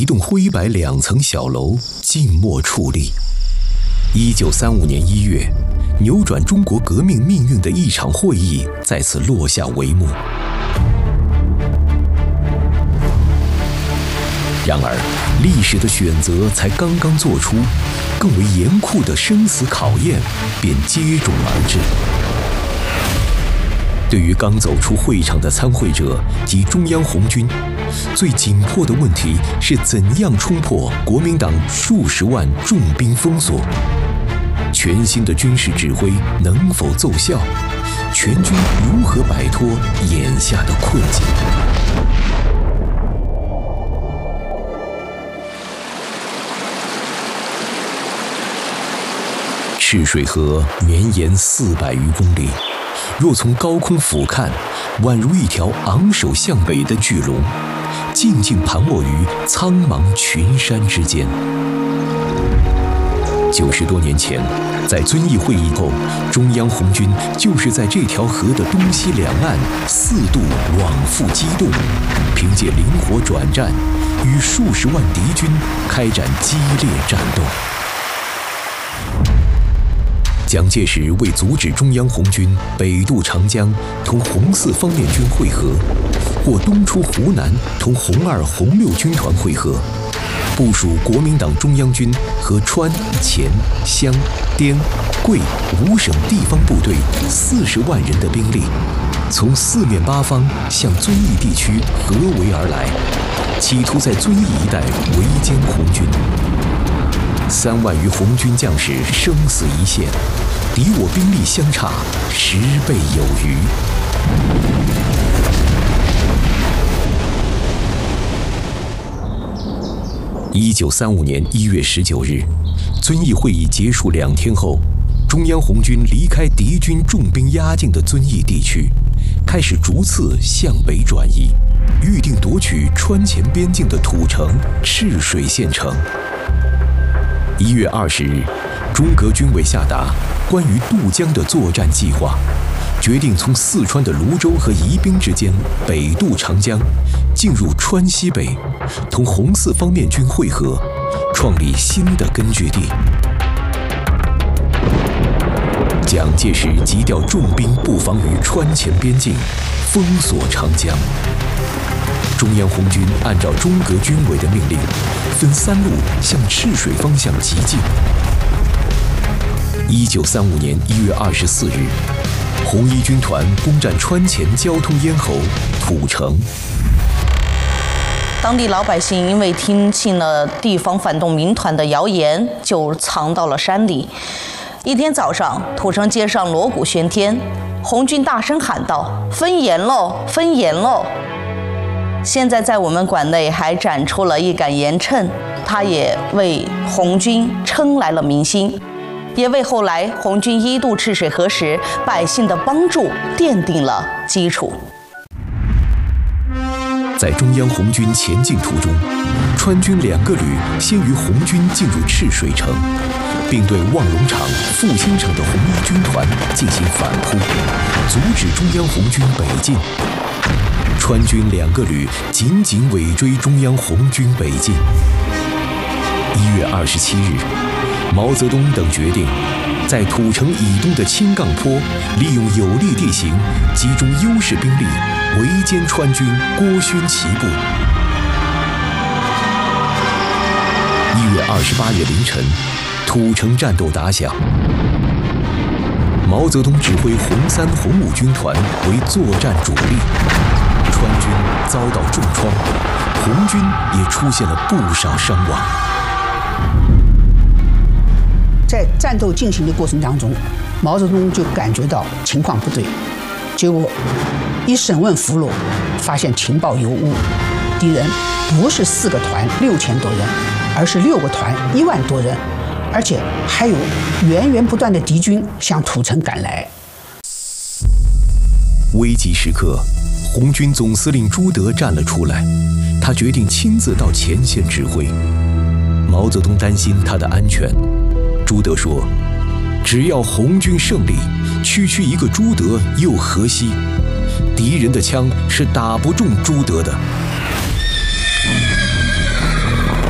一栋灰白2层小楼静默矗立。1935年1月，扭转中国革命命运的一场会议在此落下帷幕。然而，历史的选择才刚刚做出，更为严酷的生死考验便接踵而至。对于刚走出会场的参会者及中央红军，最紧迫的问题是怎样冲破国民党数十万重兵封锁？全新的军事指挥能否奏效？全军如何摆脱眼下的困境？赤水河绵延400余公里，若从高空俯瞰，宛如一条昂首向北的巨龙，静静盘卧于苍茫群山之间。90多年前，在遵义会议后，中央红军就是在这条河的东西两岸4度往复机动，凭借灵活转战，与数十万敌军开展激烈战斗。蒋介石为阻止中央红军北渡长江同红四方面军会合，或东出湖南同红2、红6军团会合，部署国民党中央军和川、黔、湘、滇、桂5省地方部队40万人的兵力，从4面8方向遵义地区合围而来，企图在遵义一带围歼红军。3万余红军将士生死一线，敌我兵力相差10倍有余。1935年1月19日，遵义会议结束2天后，中央红军离开敌军重兵压境的遵义地区，开始逐次向北转移，预定夺取川黔边境的土城赤水县城。1月20日，中革军委下达关于渡江的作战计划，决定从四川的泸州和宜宾之间北渡长江，进入川西北，同红四方面军会合，创立新的根据地。蒋介石急调重兵布防于川黔边境，封锁长江。中央红军按照中革军委的命令，分3路向赤水方向急进。1935年1月24日，红一军团攻占川黔交通咽喉土城。 当地老百姓因为听信了地方反动民团的谣言，就藏到了山里。一天早上，土城街上锣鼓喧天，红军大声喊道：“分盐喽，分盐喽！”现在在我们馆内还展出了一杆盐秤，它也为红军撑来了民心，也为后来红军一渡赤水河时百姓的帮助奠定了基础。 在中央红军前进途中，川军2个旅先于红军进入赤水城，并对望龙场、复兴城的红一军团进行反扑，阻止中央红军北进。川军2个旅紧紧尾追中央红军北进。1月27日，毛泽东等决定在土城以东的青杠坡，利用有利地形，集中优势兵力，围歼川军郭勋旗部。1月28日凌晨，土城战斗打响。毛泽东指挥红3、红5军团为作战主力，川军遭到重创，红军也出现了不少伤亡。 在战斗进行的过程当中，毛泽东就感觉到情况不对，结果一审问俘虏，发现情报有误，敌人不是4个团6000多人，而是6个团1万多人，而且还有源源不断的敌军向土城赶来。 危急时刻，红军总司令朱德站了出来，他决定亲自到前线指挥。毛泽东担心他的安全，朱德说：“只要红军胜利，区区一个朱德又何惜？敌人的枪是打不中朱德的。”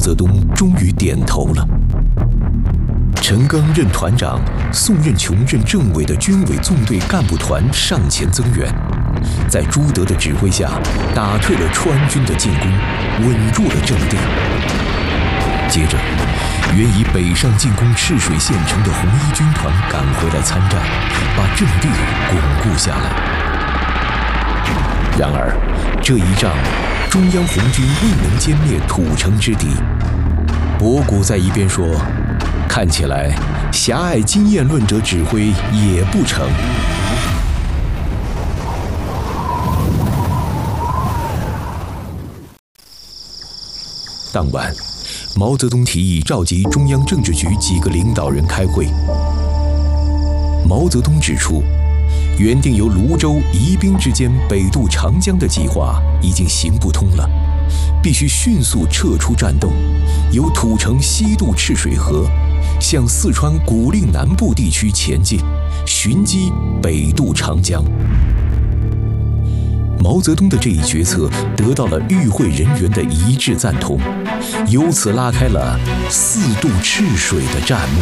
泽东终于点头了。陈赓任团长，宋任穷任政委的军委纵队干部团上前增援，在朱德的指挥下，打退了川军的进攻，稳住了阵地。接着，原已北上进攻赤水县城的红一军团赶回来参战，把阵地巩固下来。然而，这一仗，中央红军未能歼灭土城之敌。博古在一边说：“看起来，狭隘经验论者指挥也不成。”当晚，毛泽东提议召集中央政治局几个领导人开会。毛泽东指出，原定由泸州、宜宾之间北渡长江的计划已经行不通了，必须迅速撤出战斗，由土城西渡赤水河，向四川古蔺南部地区前进，寻机北渡长江。毛泽东的这一决策得到了与会人员的一致赞同，由此拉开了四渡赤水的战幕。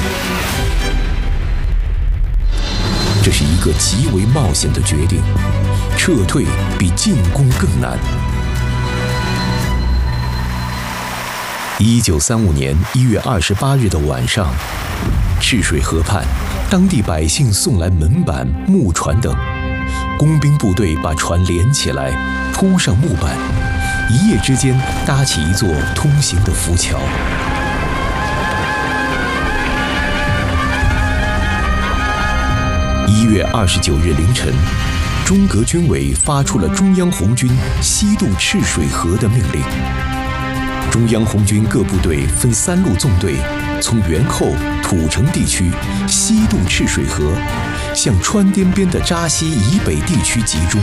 这是一个极为冒险的决定，撤退比进攻更难。1935年1月28日的晚上，赤水河畔，当地百姓送来门板、木船等，工兵部队把船连起来，铺上木板，一夜之间搭起一座通行的浮桥。1月29日凌晨，中革军委发出了中央红军西渡赤水河的命令。中央红军各部队分3路纵队，从元后、土城地区西渡赤水河，向川滇边的扎西以北地区集中。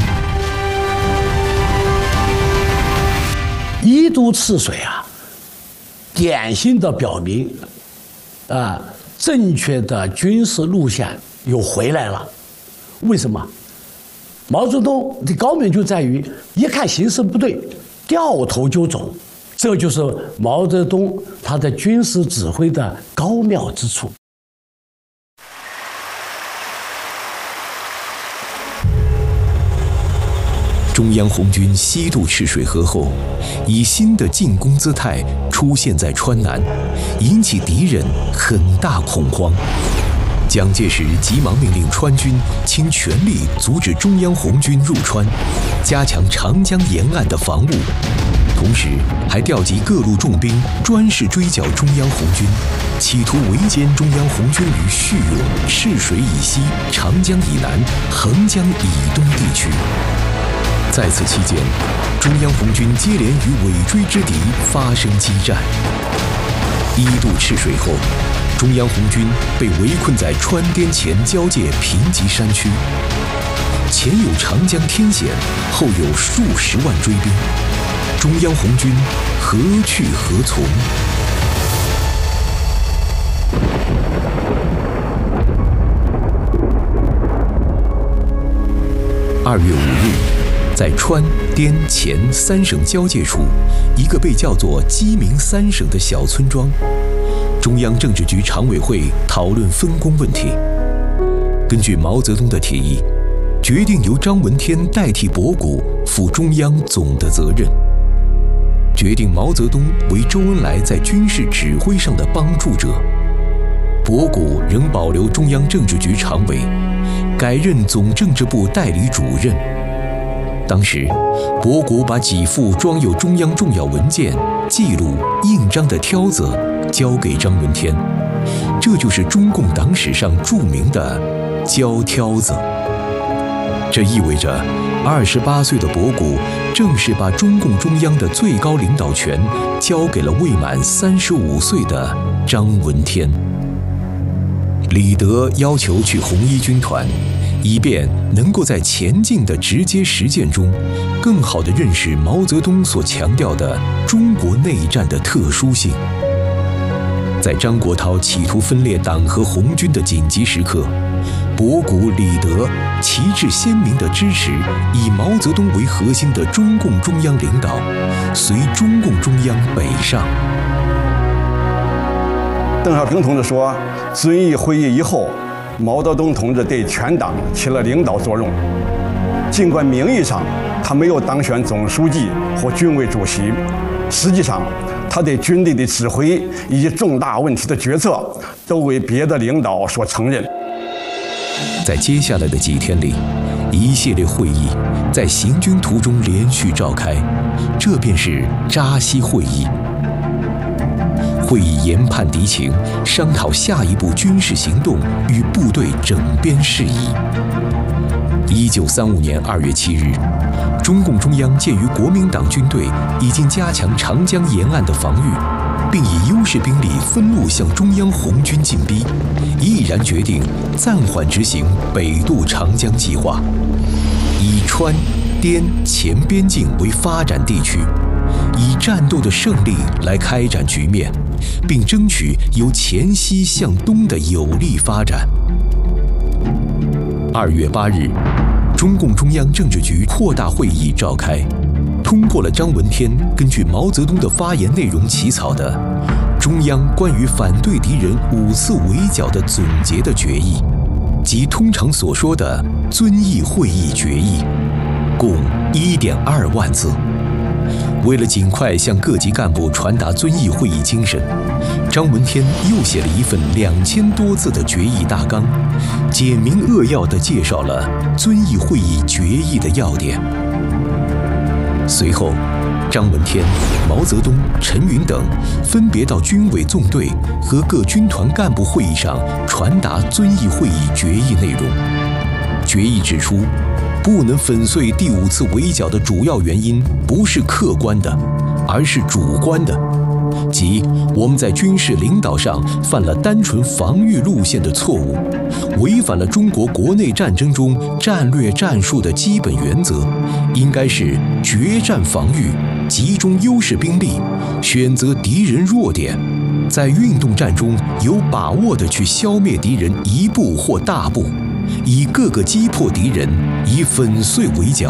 一渡赤水啊，典型的表明，正确的军事路线又回来了。为什么？毛泽东的高明就在于一看形势不对，掉头就走。这就是毛泽东他的军事指挥的高妙之处。 中央红军西渡赤水河后，以新的进攻姿态出现在川南，引起敌人很大恐慌。蒋介石急忙命令川军倾全力阻止中央红军入川，加强长江沿岸的防务。同时，还调集各路重兵，专事追剿中央红军，企图围歼中央红军于叙永、赤水以西、长江以南、横江以东地区。在此期间，中央红军接连与尾追之敌发生激战。一渡赤水后，中央红军被围困在川滇黔交界贫瘠山区，前有长江天险，后有数十万追兵。中央红军何去何从？2月5日，在川滇黔3省交界处，一个被叫做鸡鸣3省的小村庄，中央政治局常委会讨论分工问题。根据毛泽东的提议，决定由张闻天代替博古负中央总的责任。决定毛泽东为周恩来在军事指挥上的帮助者，博古仍保留中央政治局常委，改任总政治部代理主任。当时，博古把几副装有中央重要文件、记录、印章的挑子交给张闻天，这就是中共党史上著名的“交挑子”。这意味着28岁的博古正式把中共中央的最高领导权交给了未满35岁的张闻天。李德要求去红一军团，以便能够在前进的直接实践中，更好地认识毛泽东所强调的中国内战的特殊性。在张国焘企图分裂党和红军的紧急时刻， 博古理德、旗帜鲜明地支持以毛泽东为核心的中共中央领导，随中共中央北上。 邓小平同志说，遵义会议以后，毛泽东同志对全党起了领导作用。尽管名义上他没有当选总书记或军委主席，实际上他对军队的指挥以及重大问题的决策都为别的领导所承认。 在接下来的几天里，一系列会议在行军途中连续召开，这便是扎西会议。会议研判敌情，商讨下一步军事行动与部队整编事宜。1935年2月7日，中共中央鉴于国民党军队已经加强长江沿岸的防御，并以优势兵力分路向中央红军进逼，毅然决定暂缓执行北渡长江计划，以川、滇黔边境为发展地区，以战斗的胜利来开展局面，并争取由黔西向东的有利发展。2月8日，中共中央政治局扩大会议召开，通过了张闻天根据毛泽东的发言内容起草的中央关于反对敌人5次围剿的总结的决议，即通常所说的遵义会议决议，共1.2万字。为了尽快向各级干部传达遵义会议精神，张闻天又写了一份2000多字的决议大纲，简明扼要地介绍了遵义会议决议的要点。随后，张闻天、毛泽东、陈云等分别到军委纵队和各军团干部会议上传达遵义会议决议内容。决议指出，不能粉碎第5次围剿的主要原因不是客观的，而是主观的，即我们在军事领导上犯了单纯防御路线的错误，违反了中国国内战争中战略战术的基本原则，应该是决战防御，集中优势兵力，选择敌人弱点，在运动战中有把握地去消灭敌人一部或大部，以各个击破敌人，以粉碎围剿。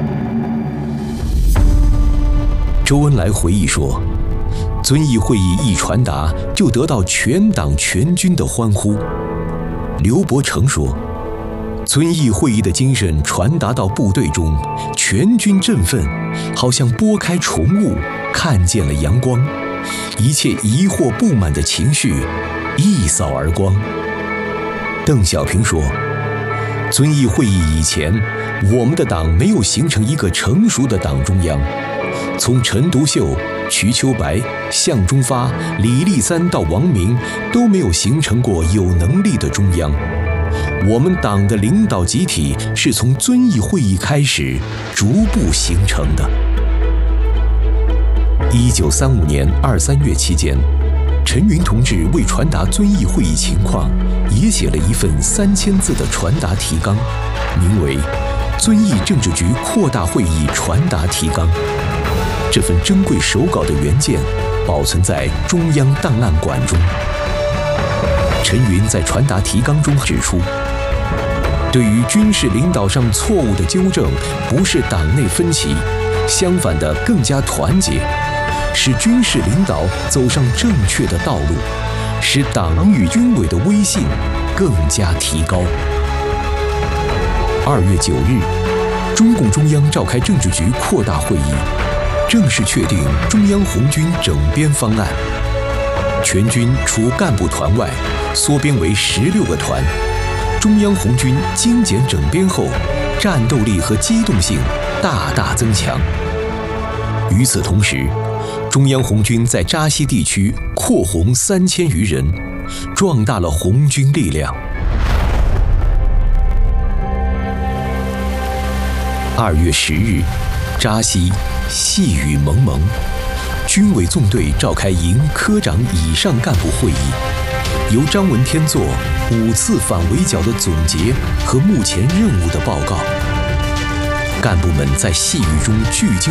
周恩来回忆说，遵义会议一传达，就得到全党全军的欢呼。刘伯承说，遵义会议的精神传达到部队中，全军振奋，好像拨开重雾，看见了阳光，一切疑惑不满的情绪一扫而光。邓小平说，遵义会议以前，我们的党没有形成一个成熟的党中央，从陈独秀、瞿秋白、向忠发、李立三到王明都没有形成过有能力的中央。我们党的领导集体是从遵义会议开始逐步形成的。1935年2、3月期间，陈云同志为传达遵义会议情况，也写了一份3000字的传达提纲，名为《遵义政治局扩大会议传达提纲》。这份珍贵手稿的原件保存在中央档案馆中。陈云在传达提纲中指出，对于军事领导上错误的纠正，不是党内分歧，相反的更加团结，使军事领导走上正确的道路，使党与军委的威信更加提高。2月9日，中共中央召开政治局扩大会议，正式确定中央红军整编方案。全军除干部团外，缩编为16个团。中央红军精简整编后，战斗力和机动性大大增强。与此同时，中央红军在扎西地区扩红3000余人，壮大了红军力量。2月10日，扎西细雨蒙蒙，军委纵队召开营科长以上干部会议，由张闻天做5次反围剿的总结和目前任务的报告。干部们在细雨中聚精